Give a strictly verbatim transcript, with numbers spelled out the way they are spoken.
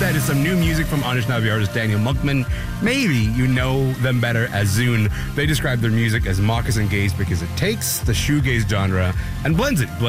That is some new music from Anishinaabe artist Daniel Muckman. Maybe you know them better as Zune. They describe their music as moccasin gaze because it takes the shoegaze genre and blends it.